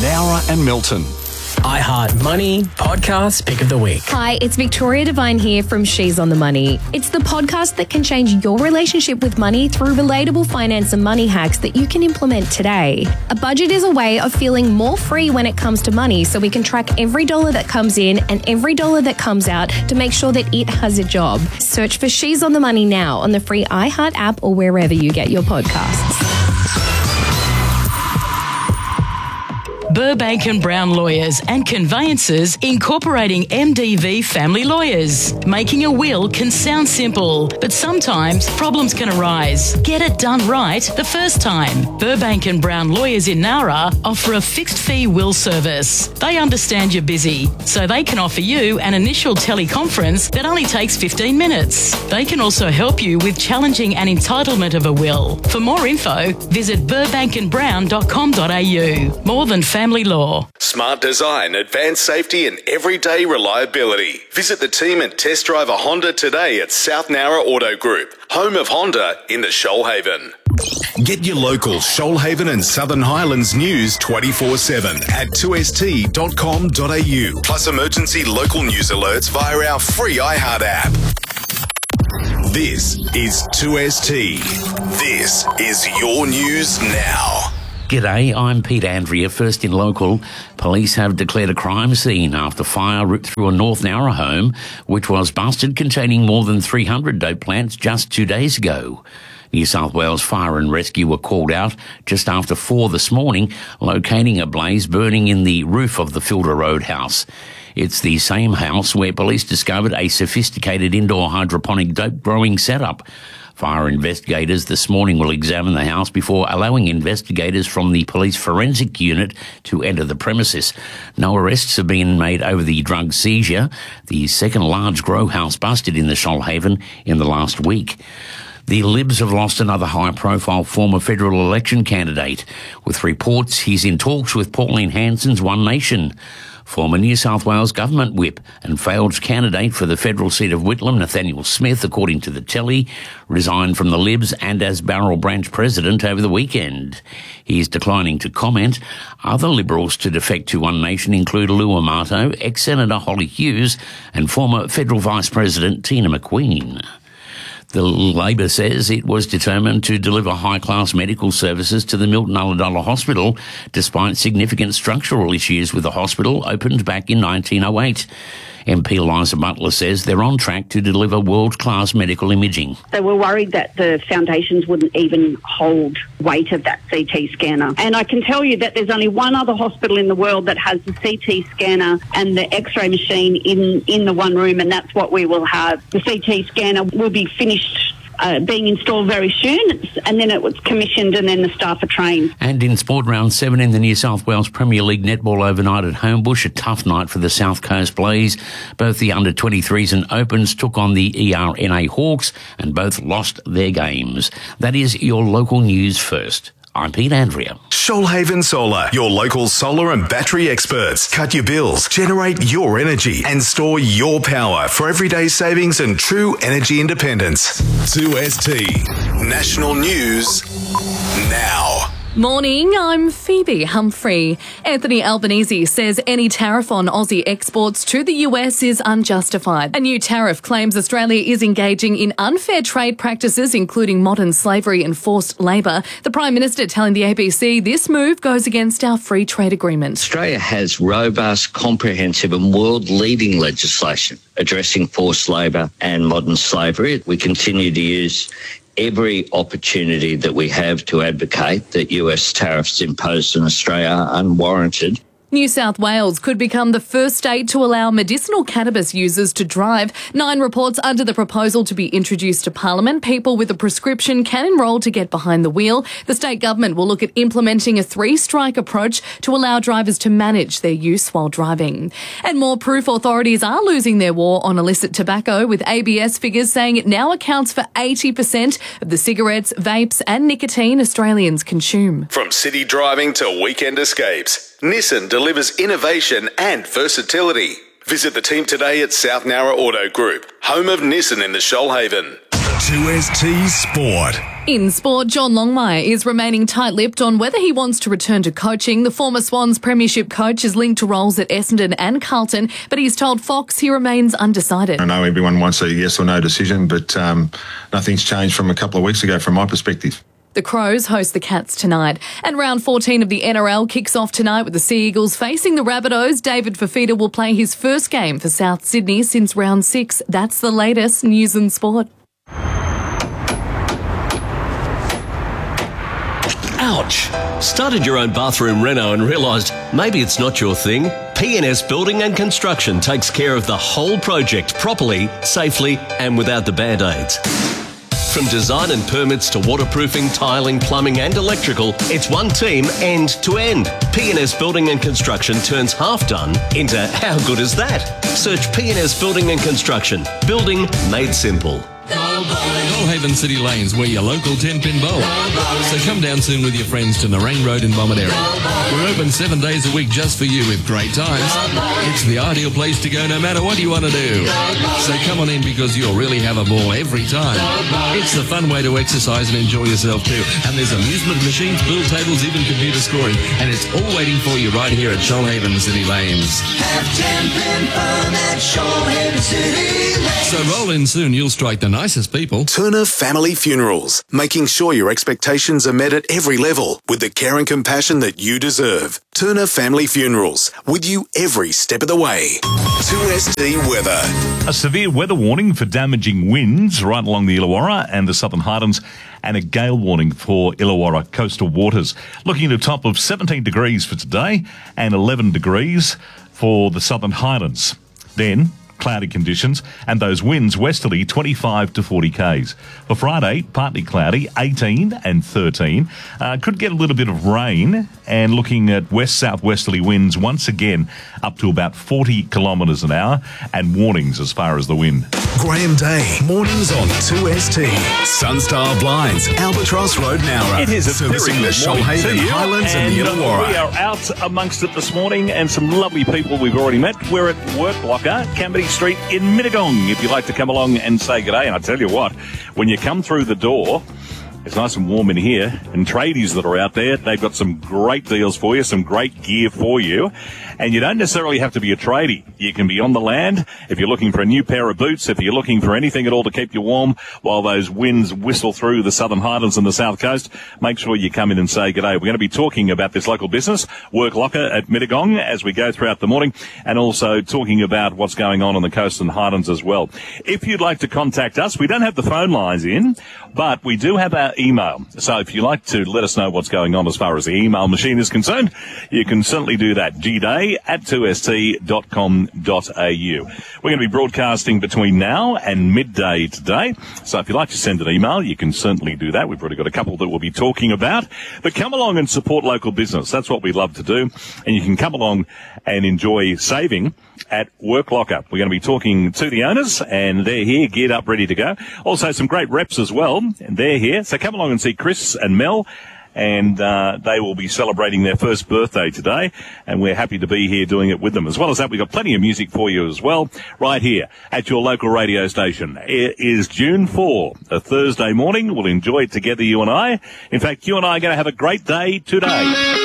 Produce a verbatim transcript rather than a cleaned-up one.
Nowra and Milton. iHeart Money Podcast Pick of the Week. Hi, it's Victoria Devine here from She's on the Money. It's the podcast that can change your relationship with money through relatable finance and money hacks that you can implement today. A budget is a way of feeling more free when it comes to money, so we can track every dollar that comes in and every dollar that comes out to make sure that it has a job. Search for She's on the Money now on the free iHeart app or wherever you get your podcasts. Burbank and Brown Lawyers and Conveyancers incorporating M D V Family Lawyers. Making a will can sound simple, but sometimes problems can arise. Get it done right the first time. Burbank and Brown Lawyers in Nowra offer a fixed fee will service. They understand you're busy, so they can offer you an initial teleconference that only takes fifteen minutes. They can also help you with challenging an entitlement of a will. For more info, visit burbank and brown dot com dot a u. More than family law. Smart design, advanced safety and everyday reliability. Visit the team and test drive a Honda today at South Nowra Auto Group, home of Honda in the Shoalhaven. Get your local Shoalhaven and Southern Highlands news twenty-four seven at two s t dot com dot a u. Plus emergency local news alerts via our free iHeart app. This is two S T. This is your news now. G'day, I'm Pete Andrea. First in local, police have declared a crime scene after fire ripped through a North Nowra home, which was busted containing more than three hundred dope plants just two days ago. New South Wales Fire and Rescue were called out just after four this morning, locating a blaze burning in the roof of the Filder Road house. It's the same house where police discovered a sophisticated indoor hydroponic dope growing setup. Fire investigators this morning will examine the house before allowing investigators from the police forensic unit to enter the premises. No arrests have been made over the drug seizure, the second large grow house busted in the Shoalhaven in the last week. The Libs have lost another high-profile former federal election candidate, with reports he's in talks with Pauline Hanson's One Nation. Former New South Wales government whip and failed candidate for the federal seat of Whitlam, Nathaniel Smith, according to the Telly, resigned from the Libs and as Barrel Branch president over the weekend. He is declining to comment. Other Liberals to defect to One Nation include Lou Amato, ex-Senator Holly Hughes and former federal Vice President Tina McQueen. The Labor says it was determined to deliver high-class medical services to the Milton Ulladulla Hospital despite significant structural issues with the hospital opened back in nineteen oh eight. M P Eliza Butler says they're on track to deliver world-class medical imaging. They were worried that the foundations wouldn't even hold weight of that C T scanner. And I can tell you that there's only one other hospital in the world that has the C T scanner and the X-ray machine in, in the one room, and that's what we will have. The C T scanner will be finished Uh, being installed very soon, and then it was commissioned and then the staff are trained. And in sport, round seven in the New South Wales Premier League netball overnight at Homebush, a tough night for the South Coast Blaze. Both the under twenty-threes and Opens took on the E R N A Hawks and both lost their games. That is your local news first. I'm Pete Andrea. Shoalhaven Solar, your local solar and battery experts. Cut your bills, generate your energy and store your power for everyday savings and true energy independence. two S T National News Now. Morning, I'm Phoebe Humphrey. Anthony Albanese says any tariff on Aussie exports to the U S is unjustified. A new tariff claims Australia is engaging in unfair trade practices, including modern slavery and forced labour. The Prime Minister telling the A B C this move goes against our free trade agreement. Australia has robust, comprehensive and world-leading legislation addressing forced labour and modern slavery. We continue to use every opportunity that we have to advocate that U S tariffs imposed on Australia are unwarranted. New South Wales could become the first state to allow medicinal cannabis users to drive. Nine reports under the proposal to be introduced to Parliament. People with a prescription can enrol to get behind the wheel. The state government will look at implementing a three-strike approach to allow drivers to manage their use while driving. And more proof authorities are losing their war on illicit tobacco, with A B S figures saying it now accounts for eighty percent of the cigarettes, vapes and nicotine Australians consume. From city driving to weekend escapes, Nissan delivers innovation and versatility. Visit the team today at South Nowra Auto Group, home of Nissan in the Shoalhaven. two S T Sport. In sport, John Longmire is remaining tight-lipped on whether he wants to return to coaching. The former Swans premiership coach is linked to roles at Essendon and Carlton, but he's told Fox he remains undecided. I know everyone wants a yes or no decision, but um, nothing's changed from a couple of weeks ago from my perspective. The Crows host the Cats tonight. And round fourteen of the N R L kicks off tonight with the Sea Eagles facing the Rabbitohs. David Fifita will play his first game for South Sydney since round six. That's the latest news and sport. Ouch! Started your own bathroom reno and realised maybe it's not your thing? P N S Building and Construction takes care of the whole project properly, safely and without the band-aids. From design and permits to waterproofing, tiling, plumbing and electrical, it's one team end to end. P N S Building and Construction turns half done into how good is that? Search P N S Building and Construction. Building made simple. Shoalhaven City Lanes, we're your local ten-pin bowler. So come down soon with your friends to Nerang Road in Bomaderry. We're open seven days a week just for you with great times. It's the ideal place to go no matter what you want to do. So come on in because you'll really have a ball every time. It's the fun way to exercise and enjoy yourself too. And there's amusement machines, pool tables, even computer scoring. And it's all waiting for you right here at Shoalhaven City Lanes. Have ten-pin fun at Shoalhaven City Lanes. So roll in soon, you'll strike the nicest people. Turner Family Funerals, making sure your expectations are met at every level with the care and compassion that you deserve. Turner Family Funerals, with you every step of the way. two S T weather. A severe weather warning for damaging winds right along the Illawarra and the Southern Highlands, and a gale warning for Illawarra coastal waters. Looking at a top of seventeen degrees for today and eleven degrees for the Southern Highlands. Then cloudy conditions and those winds westerly twenty-five to forty k's. For Friday, partly cloudy, eighteen and thirteen. Uh, could get a little bit of rain, and looking at west-southwesterly winds once again up to about forty kilometres an hour, and warnings as far as the wind. Graham Day, mornings on two S T. Sunstar Blinds, Albatross Road, Nowra. It is a servicing very the good morning Shoalhaven to you, Highlands and, and the Illawarra. we are out amongst it this morning, and some lovely people we've already met. We're at Work Locker, Camberley Street in Mittagong. If you'd like to come along and say good day, and I tell you what, when you come through the door, it's nice and warm in here, and tradies that are out there, they've got some great deals for you, some great gear for you. And you don't necessarily have to be a tradie. You can be on the land if you're looking for a new pair of boots, if you're looking for anything at all to keep you warm while those winds whistle through the Southern Highlands and the South Coast. Make sure you come in and say good day. We're going to be talking about this local business, Work Locker at Mittagong, as we go throughout the morning, and also talking about what's going on on the coast and Highlands as well. If you'd like to contact us, we don't have the phone lines in, but we do have our email. So if you'd like to let us know what's going on as far as the email machine is concerned, you can certainly do that. gday at two s t dot com dot a u. We're going to be broadcasting between now and midday today. So if you'd like to send an email, you can certainly do that. We've already got a couple that we'll be talking about. But come along and support local business. That's what we love to do. And you can come along and enjoy saving at Work Locker. We're going to be talking to the owners, and they're here, geared up, ready to go. Also, some great reps as well, and they're here. So come along and see Chris and Mel, and uh, they will be celebrating their first birthday today, and we're happy to be here doing it with them. As well as that, we've got plenty of music for you as well, right here at your local radio station. It is June fourth, a Thursday morning. We'll enjoy it together, you and I. In fact, you and I are going to have a great day today.